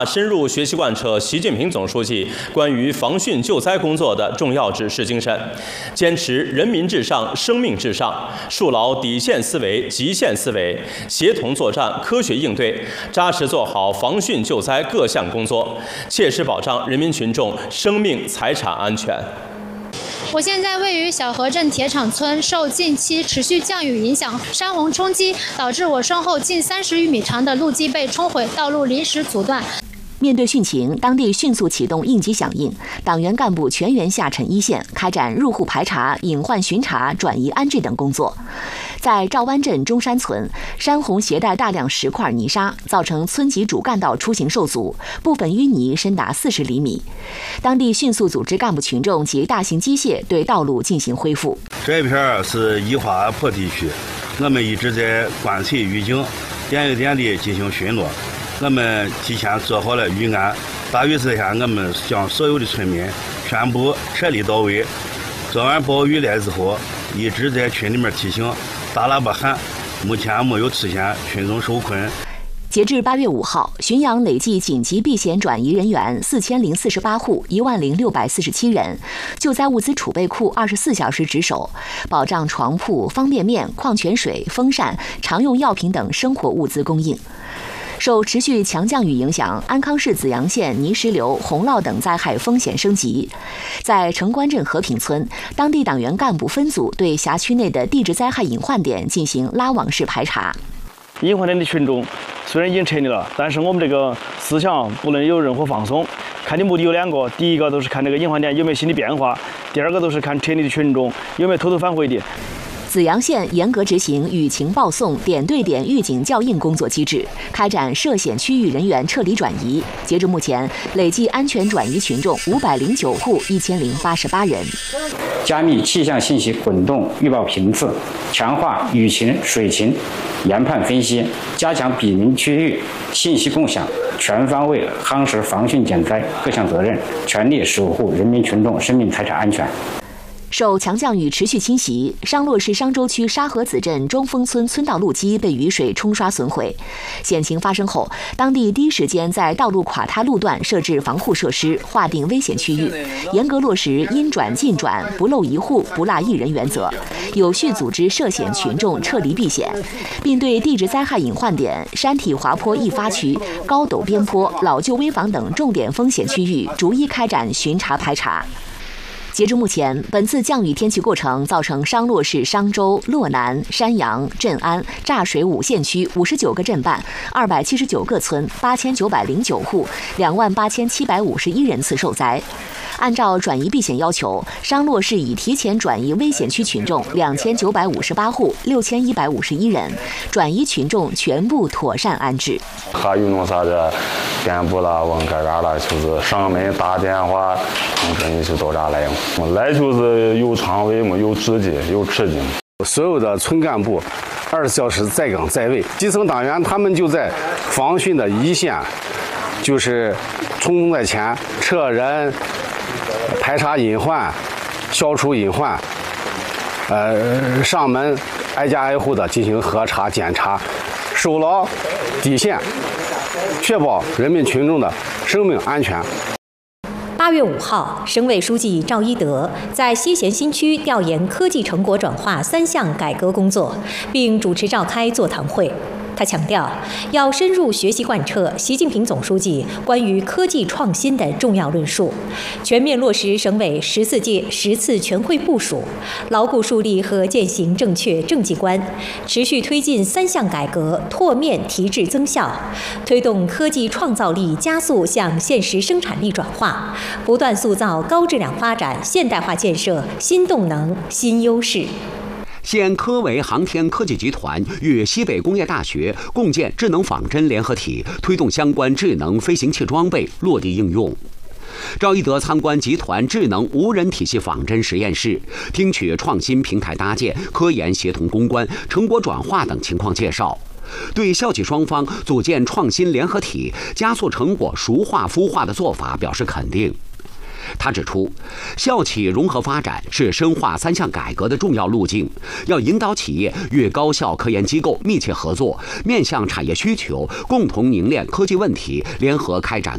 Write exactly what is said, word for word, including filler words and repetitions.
深入学习贯彻习近平总书记关于防汛救灾工作的重要指示精神，坚持人民至上、生命至上，树牢底线思维、极限思维，协同作战、科学应对，扎实做好防汛救灾各项工作，切实保障人民群众生命财产安全。 我现在位于小河镇铁厂村，受近期持续降雨影响，山洪冲击导致我身后近三十余米长的路基被冲毁，道路临时阻断。 面对汛情，当地迅速启动应急响应，党员干部全员下沉一线，开展入户排查、隐患巡查、转移安置等工作。在赵湾镇中山村，山洪携带大量石块泥沙，造成村级主干道出行受阻，部分淤泥深达四十厘米。当地迅速组织干部群众及大型机械对道路进行恢复。 这一片是易滑坡地区，我们一直在观测预警，点一点地进行巡逻。我们提前做好了预案，大雨之下，我们向所有的村民全部撤离到位。做完暴雨来之后，一直在群里面提醒，大喇叭喊，目前没有出现群众受困。 截至八月五号，浔阳累计紧急避险转移人员四千零四十八户，一万零六百四十七人，救灾物资储备库二十四小时值守，保障床铺、方便面、矿泉水、风扇、常用药品等生活物资供应。受持续强降雨影响，安康市紫阳县泥石流、洪涝等灾害风险升级。在城关镇和平村，当地党员干部分组对辖区内的地质灾害隐患点进行拉网式排查。 隐患点的群众虽然已经撤离了，但是我们这个思想不能有任何放松。看的目的有两个，第一个都是看这个隐患点有没有新的变化，第二个都是看撤离的群众有没有偷偷返回的。 紫阳县严格执行雨情报送、点对点预警校应工作机制，开展涉险区域人员撤离转移。截至目前，累计安全转移群众五百零九户，一千零八十八人。 加密气象信息滚动预报频次，强化雨情、水情研判分析，加强毗邻区域信息共享，全方位夯实防汛减灾各项责任，全力守护人民群众生命财产安全。 受强降雨持续侵袭，商洛市商州区沙河子镇中峰村村道路基被雨水冲刷损毁。险情发生后，当地第一时间在道路垮塌路段设置防护设施，划定危险区域，严格落实应转尽转、不漏一户、不落一人原则，有序组织涉险群众撤离避险，并对地质灾害隐患点、山体滑坡易发区、高陡边坡、老旧危房等重点风险区域逐一开展巡查排查。截至目前，本次降雨天气过程造成商洛市商州、洛南、山阳、镇安、柞水五县区五十九个镇办、二百七十九个村、八千九百零九户、两万八千七百五十一人次受灾。按照转移避险要求，商洛市已提前转移危险区群众两千九百五十八户，六千一百五十一人，转移群众全部妥善安置。 还有弄啥的店铺了，往这嘎了，就是上门打电话，我说你是到这来，我来就是有床位嘛，有纸巾，有吃巾。 所有的村干部二十四小时在岗在位，基层党员他们就在防汛的一线，就是冲锋在前，撤人。排查隐患，消除隐患，呃，上门挨家挨户的进行核查检查，守牢底线，确保人民群众的生命安全。 八月五号，省委书记赵一德在西咸新区调研科技成果转化三项改革工作，并主持召开座谈会。他强调，要深入学习贯彻习近平总书记关于科技创新的重要论述，全面落实省委十四届十次全会部署，牢固树立和践行正确政绩观，持续推进三项改革拓面提质增效，推动科技创造力加速向现实生产力转化，不断塑造高质量发展现代化建设新动能、新优势。 现科维航天科技集团与西北工业大学共建智能仿真联合体，推动相关智能飞行器装备落地应用。赵一德参观集团智能无人体系仿真实验室，听取创新平台搭建、科研协同攻关、成果转化等情况介绍，对校企双方组建创新联合体、加速成果熟化孵化的做法表示肯定。他指出，校企融合发展是深化三项改革的重要路径，要引导企业与高校科研机构密切合作，面向产业需求，共同凝练科技问题，联合开展